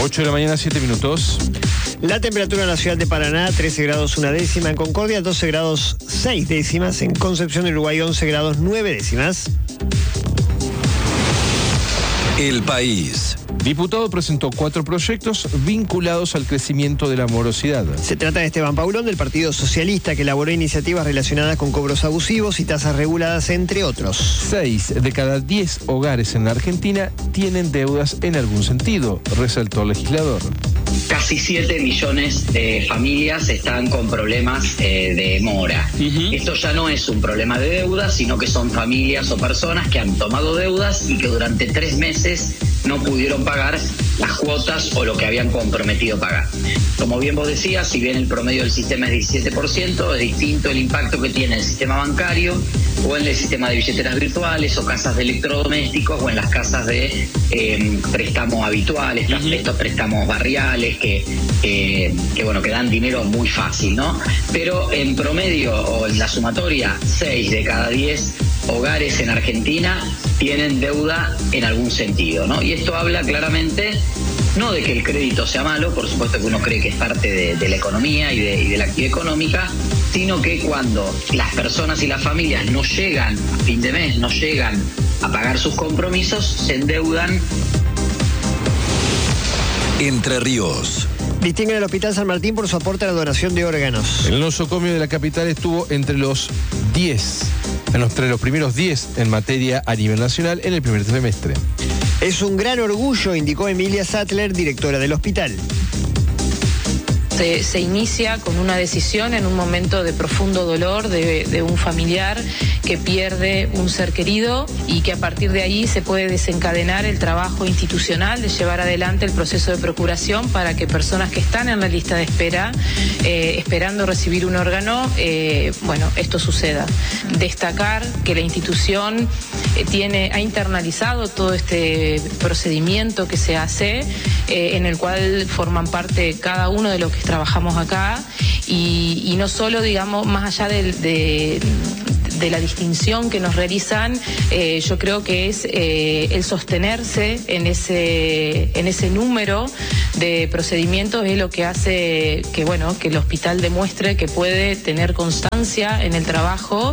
8 de la mañana, 7 minutos. La temperatura en la ciudad de Paraná, 13 grados 1 décima. En Concordia, 12 grados 6 décimas. En Concepción del Uruguay, 11 grados 9 décimas. El País. Diputado presentó 4 proyectos vinculados al crecimiento de la morosidad. Se trata de Esteban Paulón, del Partido Socialista, que elaboró iniciativas relacionadas con cobros abusivos y tasas reguladas, entre otros. 6 de cada 10 hogares en la Argentina tienen deudas en algún sentido, resaltó el legislador. Casi 7 millones de familias están con problemas de mora. Esto ya no es un problema de deuda, sino que son familias o personas que han tomado deudas y que durante 3 meses no pudieron pagar las cuotas o lo que habían comprometido pagar. Como bien vos decías, si bien el promedio del sistema es 17%, es distinto el impacto que tiene el sistema bancario o en el sistema de billeteras virtuales o casas de electrodomésticos o en las casas de préstamos habituales, estos préstamos barriales que dan dinero muy fácil, ¿no? Pero en promedio o en la sumatoria, 6 de cada 10 hogares en Argentina tienen deuda en algún sentido, ¿no? Y esto habla claramente no de que el crédito sea malo, por supuesto que uno cree que es parte de la economía y de la actividad económica, sino que cuando las personas y las familias no llegan a fin de mes, no llegan a pagar sus compromisos, se endeudan. Entre Ríos. Distinguen al Hospital San Martín por su aporte a la donación de órganos. El nosocomio de la capital estuvo entre los primeros 10 en materia a nivel nacional en el primer trimestre. Es un gran orgullo, indicó Emilia Sattler, directora del hospital. Se inicia con una decisión en un momento de profundo dolor de un familiar que pierde un ser querido y que a partir de ahí se puede desencadenar el trabajo institucional de llevar adelante el proceso de procuración para que personas que están en la lista de espera, esperando recibir un órgano, esto suceda. Destacar que la institución ha internalizado todo este procedimiento que se hace, en el cual forman parte cada uno de los que trabajamos acá y no solo, digamos, más allá de la distinción que nos realizan, yo creo que es el sostenerse en ese número de procedimientos es lo que hace que el hospital demuestre que puede tener constancia en el trabajo.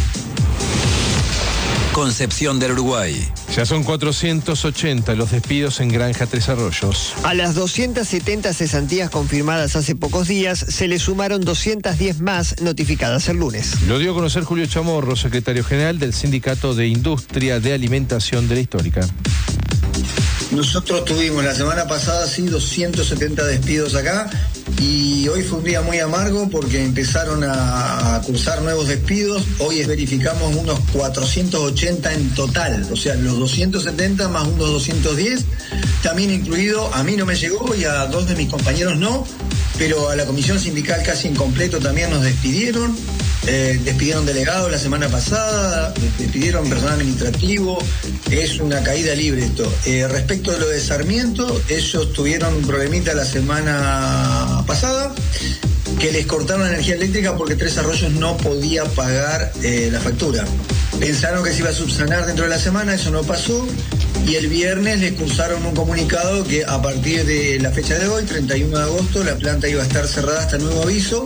Concepción del Uruguay. Ya son 480 los despidos en Granja Tres Arroyos. A las 270 cesantías confirmadas hace pocos días, se le sumaron 210 más notificadas el lunes. Lo dio a conocer Julio Chamorro, secretario general del Sindicato de Industria de Alimentación de la Histórica. Nosotros tuvimos la semana pasada 270 despidos acá y hoy fue un día muy amargo porque empezaron a cursar nuevos despidos. Hoy verificamos unos 480 en total, o sea, los 270 más unos 210, también incluido, a mí no me llegó y a 2 de mis compañeros no, pero a la comisión sindical casi en completo también nos despidieron. Despidieron delegados la semana pasada, despidieron personal administrativo, es una caída libre esto. Respecto de lo de Sarmiento, ellos tuvieron un problemita la semana pasada, que les cortaron la energía eléctrica porque Tres Arroyos no podía pagar la factura. Pensaron que se iba a subsanar dentro de la semana, eso no pasó, y el viernes les cursaron un comunicado que a partir de la fecha de hoy, 31 de agosto, la planta iba a estar cerrada hasta nuevo aviso.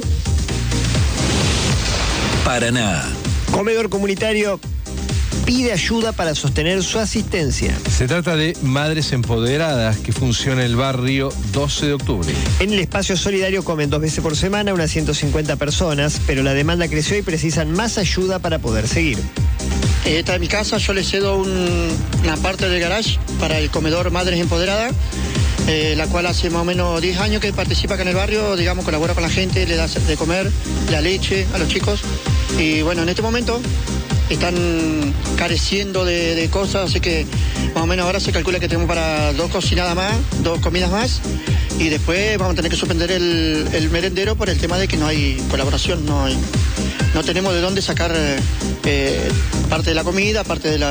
Paraná. Comedor comunitario pide ayuda para sostener su asistencia. Se trata de Madres Empoderadas, que funciona en el barrio 12 de octubre. En el espacio solidario comen 2 veces por semana unas 150 personas, pero la demanda creció y precisan más ayuda para poder seguir. Esta es mi casa, yo le cedo una parte del garage para el comedor Madres Empoderadas, la cual hace más o menos 10 años que participa acá en el barrio, digamos, colabora con la gente, le da de comer, la leche a los chicos. Y bueno, en este momento están careciendo de cosas, así que más o menos ahora se calcula que tenemos para 2 cocinadas más, 2 comidas más, y después vamos a tener que suspender el merendero por el tema de que no hay colaboración, no tenemos de dónde sacar parte de la comida, parte de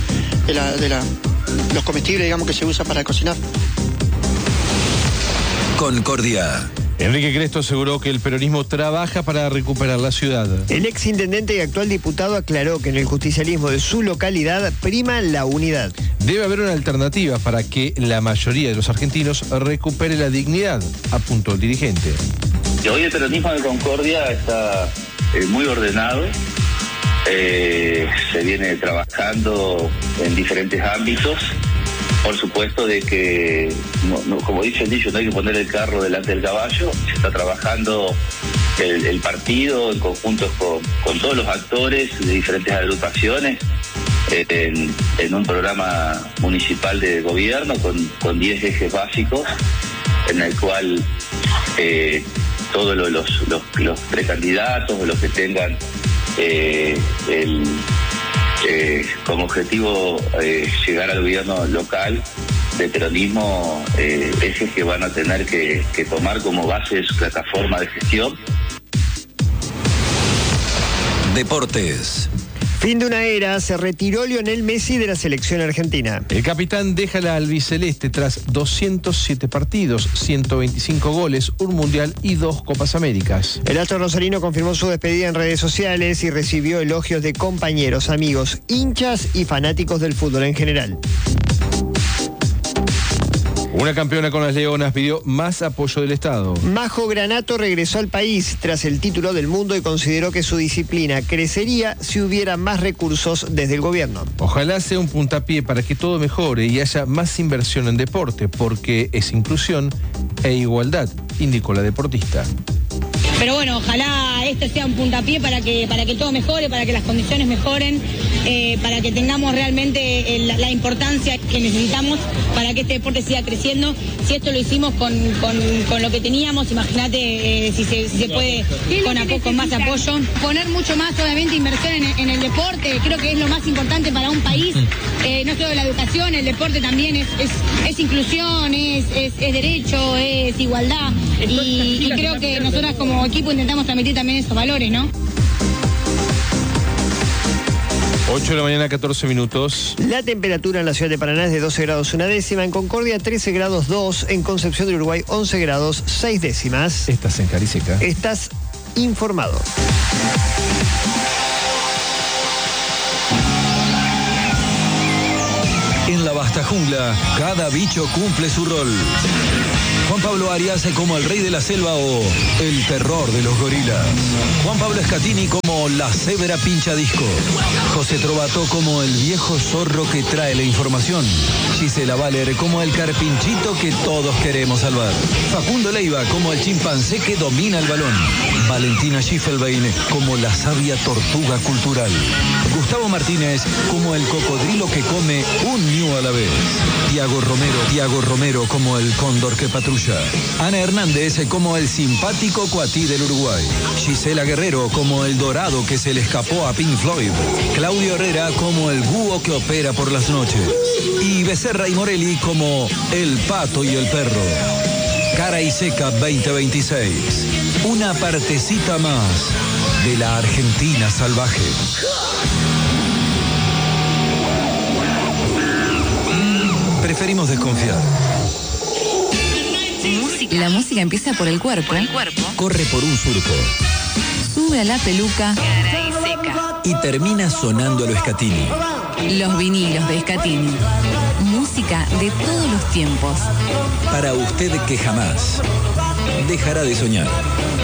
los comestibles, digamos, que se usa para cocinar. Concordia. Enrique Cresto aseguró que el peronismo trabaja para recuperar la ciudad. El exintendente y actual diputado aclaró que en el justicialismo de su localidad prima la unidad. Debe haber una alternativa para que la mayoría de los argentinos recupere la dignidad, apuntó el dirigente. Hoy el peronismo de Concordia está muy ordenado, se viene trabajando en diferentes ámbitos. Por supuesto de que, como dice el dicho, no hay que poner el carro delante del caballo. Se está trabajando el partido en conjunto con todos los actores de diferentes agrupaciones en un programa municipal de gobierno con 10 ejes básicos, en el cual todos los precandidatos o los que tengan como objetivo llegar al gobierno local de peronismo, ejes que van a tener que tomar como base su plataforma de gestión. Deportes. Fin de una era, se retiró Lionel Messi de la selección argentina. El capitán deja la albiceleste tras 207 partidos, 125 goles, un mundial y 2 Copas Américas. El astro rosarino confirmó su despedida en redes sociales y recibió elogios de compañeros, amigos, hinchas y fanáticos del fútbol en general. Una campeona con las Leonas pidió más apoyo del Estado. Majo Granato regresó al país tras el título del mundo y consideró que su disciplina crecería si hubiera más recursos desde el gobierno. Ojalá sea un puntapié para que todo mejore y haya más inversión en deporte, porque es inclusión e igualdad, indicó la deportista. Pero bueno, ojalá este sea un puntapié para que todo mejore, para que las condiciones mejoren, para que tengamos realmente la importancia que necesitamos para que este deporte siga creciendo. Si esto lo hicimos con lo que teníamos, imagínate si se puede con más apoyo. Poner mucho más, obviamente, inversión en el deporte, creo que es lo más importante para un país. No solo la educación, el deporte también es inclusión, es derecho, es igualdad. Y creo que nosotras como equipo intentamos transmitir también esos valores, ¿no? 8 de la mañana, 14 minutos. La temperatura en la ciudad de Paraná es de 12 grados 1 décima, en Concordia 13 grados 2, en Concepción del Uruguay 11 grados 6 décimas. Estás en Cariseca. Estás informado. En la vasta jungla, cada bicho cumple su rol. Juan Pablo Arias como el rey de la selva o el terror de los gorilas. Juan Pablo Scatini como la cebra pinchadisco. José Trovato como el viejo zorro que trae la información. Gisela Valer como el carpinchito que todos queremos salvar. Facundo Leiva como el chimpancé que domina el balón. Valentina Schiffelbein como la sabia tortuga cultural. Gustavo Martínez como el cocodrilo que come un ñu a la vez. Tiago Romero como el cóndor que patrulla. Ana Hernández como el simpático cuatí del Uruguay. Gisela Guerrero como el dorado que se le escapó a Pink Floyd. Claudio Herrera como el búho que opera por las noches. Y Becerra y Morelli como el pato y el perro. Cara y Seca 2026. Una partecita más de la Argentina salvaje. Preferimos desconfiar. La música empieza por el cuerpo. Corre por un surco. Sube a la peluca. Cara y Seca. Y termina sonando a lo Scatini. Los vinilos de Scatini. Música de todos los tiempos. Para usted que jamás dejará de soñar.